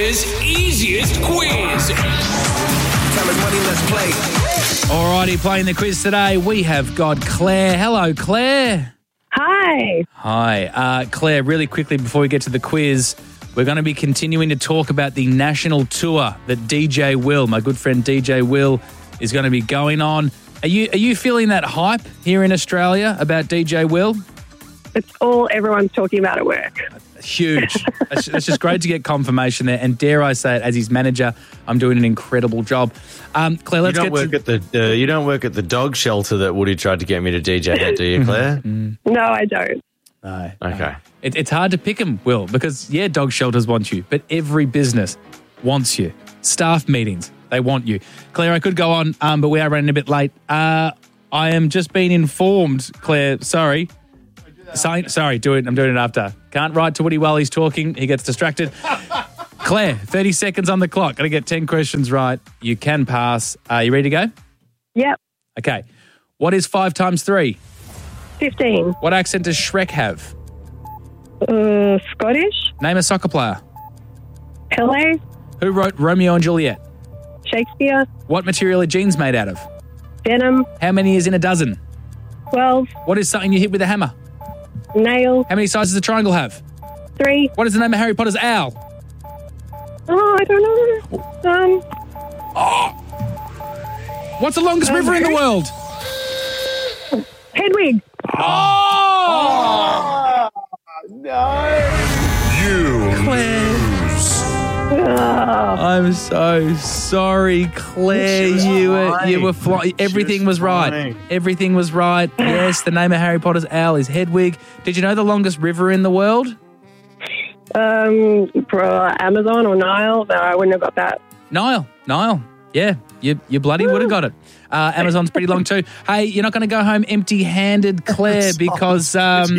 Australia's easiest quiz. Time is money, let's play. Alrighty, playing the quiz today, we have got Claire. Hello, Claire. Hi. Hi. Claire, really quickly before we get to the quiz, we're going to be continuing to talk about the national tour that DJ Will, my good friend DJ Will, is going to be going on. Are you feeling that hype here in Australia about DJ Will? It's all everyone's talking about at work. Huge. It's just great to get confirmation there. And dare I say it, as his manager, I'm doing an incredible job. Claire, let's you don't work at the dog shelter that Woody tried to get me to DJ at, do you, Claire? No, I don't. No. Okay. It's hard to pick them, Will, because, yeah, dog shelters want you, but every business wants you. Staff meetings, they want you. Claire, I could go on, but we are running a bit late. I am just being informed, Claire, sorry. Sorry, I'm doing it after. Can't write to Woody while he's talking. He gets distracted. Claire, 30 seconds on the clock. Got to get 10 questions right. You can pass. Are you ready to go? Yep. Okay. What is 5 times 3? 15. What accent does Shrek have? Scottish. Name a soccer player. Pele. Who wrote Romeo and Juliet? Shakespeare. What material are jeans made out of? Denim. How many is in a dozen? 12. What is something you hit with a hammer? Nail. How many sides does a triangle have? 3. What is the name of Harry Potter's owl? Oh, I don't know. What's the longest river in the world? Hedwig. I'm so sorry, Claire. You were flying. Everything was right. Everything was right. Yes, the name of Harry Potter's owl is Hedwig. Did you know the longest river in the world? Amazon or Nile. No, I wouldn't have got that. Nile. Yeah, you bloody would have got it. Amazon's pretty long too. Hey, you're not going to go home empty-handed, Claire, because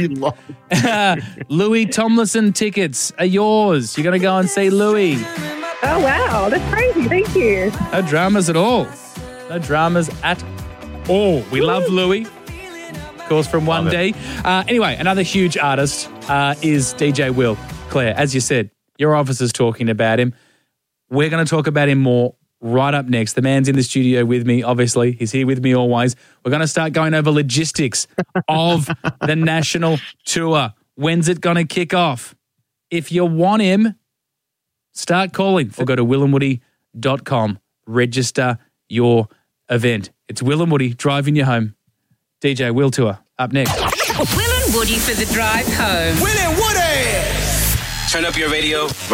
Louis Tomlinson tickets are yours. You're going to go and see Louis. Oh, wow. That's crazy. Thank you. No dramas at all. No dramas at all. We love Louis. Of course, from 1D. Anyway, another huge artist is DJ Will. Claire, as you said, your officer's talking about him. We're going to talk about him more right up next. The man's in the studio with me, obviously. He's here with me always. We're going to start going over logistics of the national tour. When's it going to kick off? If you want him, start calling or go to willandwoody.com. Register your event. It's Will and Woody driving you home. DJ Will Tour up next. Will and Woody for the drive home. Will and Woody! Turn up your radio.